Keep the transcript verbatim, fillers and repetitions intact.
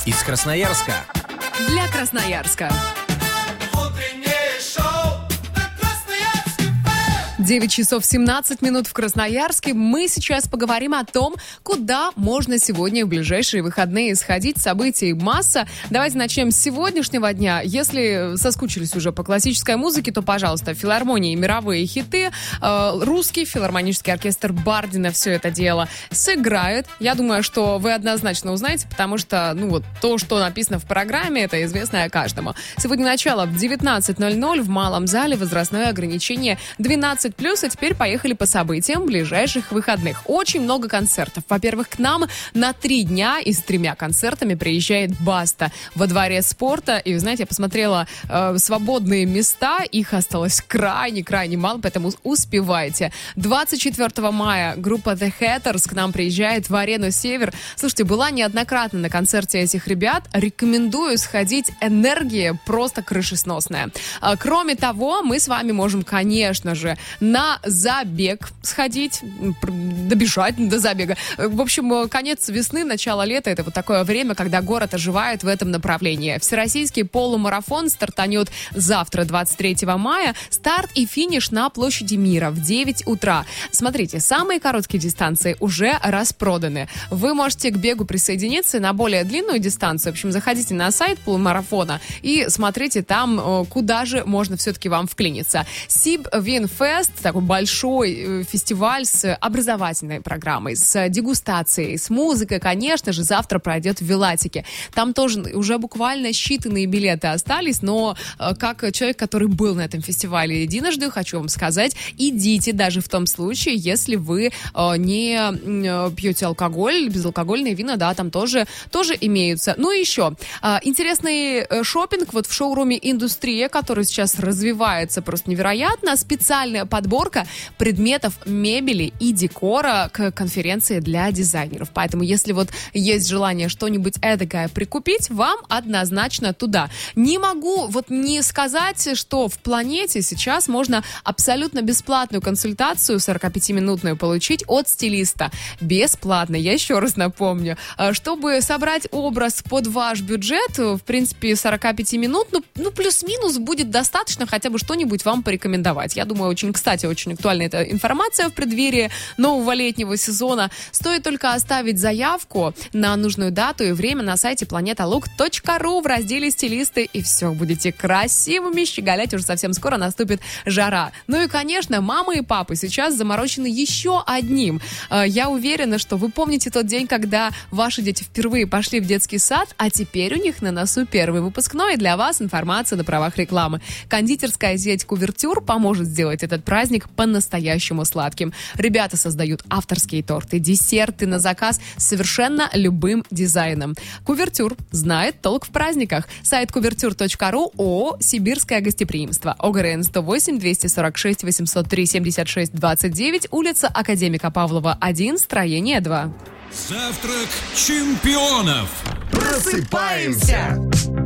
из Красноярска. Для Красноярска. девять часов семнадцать минут в Красноярске. Мы сейчас поговорим о том, куда можно сегодня в ближайшие выходные сходить. Событий масса. Давайте начнем с сегодняшнего дня. Если соскучились уже по классической музыке, то, пожалуйста, филармонии мировые хиты. Э, русский филармонический оркестр Бардина все это дело сыграет. Я думаю, что вы однозначно узнаете, потому что, ну вот, то, что написано в программе, это известно каждому. Сегодня начало в девятнадцать ноль ноль в малом зале, возрастное ограничение двенадцать плюс, а теперь поехали по событиям ближайших выходных. Очень много концертов. Во-первых, к нам на три дня и с тремя концертами приезжает Баста во Дворец спорта. И, вы знаете, я посмотрела э, свободные места, их осталось крайне-крайне мало, поэтому успевайте. двадцать четвёртого мая группа The Hatters к нам приезжает в Арену Север. Слушайте, была неоднократно на концерте этих ребят. Рекомендую сходить. Энергия просто крышесносная. А, кроме того, мы с вами можем, конечно же, на забег сходить, добежать до забега. В общем, конец весны, начало лета — это вот такое время, когда город оживает в этом направлении. Всероссийский полумарафон стартанет завтра, двадцать третьего мая. Старт и финиш на площади Мира в девять утра. Смотрите, самые короткие дистанции уже распроданы. Вы можете к бегу присоединиться на более длинную дистанцию. В общем, заходите на сайт полумарафона и смотрите там, куда же можно все-таки вам вклиниться. Сибвинфест, такой большой фестиваль с образовательной программой, с дегустацией, с музыкой, конечно же, завтра пройдет в Вилатике. Там тоже уже буквально считанные билеты остались, но как человек, который был на этом фестивале единожды, хочу вам сказать, идите даже в том случае, если вы не пьете алкоголь, безалкогольные вина, да, там тоже, тоже имеются. Ну и еще, интересный шопинг вот в шоуруме «Индустрия», который сейчас развивается просто невероятно, специальная подборка предметов мебели и декора к конференции для дизайнеров. Поэтому, если вот есть желание что-нибудь эдакое прикупить, вам однозначно туда. Не могу вот не сказать, что в «Планете» сейчас можно абсолютно бесплатную консультацию сорокапятиминутную получить от стилиста. Бесплатно, я еще раз напомню. Чтобы собрать образ под ваш бюджет, в принципе, сорок пять минут, ну, ну плюс-минус будет достаточно хотя бы что-нибудь вам порекомендовать. Я думаю, очень, кстати, очень актуальна эта информация в преддверии нового летнего сезона. Стоит только оставить заявку на нужную дату и время на сайте планета лук точка ру в разделе «Стилисты», и все, будете красивыми щеголять. Уже совсем скоро наступит жара. Ну и, конечно, мамы и папы сейчас заморочены еще одним. Я уверена, что вы помните тот день, когда ваши дети впервые пошли в детский сад, а теперь у них на носу первый выпускной. Для вас информация на правах рекламы. Кондитерская сеть «Кувертюр» поможет сделать этот праздник по-настоящему сладким. Ребята создают авторские торты, десерты на заказ с совершенно любым дизайном. «Кувертюр» знает толк в праздниках. Сайт кувертюр точка ру, ООО «Сибирское гостеприимство». ОГРН сто восемь двести сорок шесть восемьсот три семьдесят шесть двадцать девять, улица Академика Павлова, один, строение два. Завтрак чемпионов. Просыпаемся!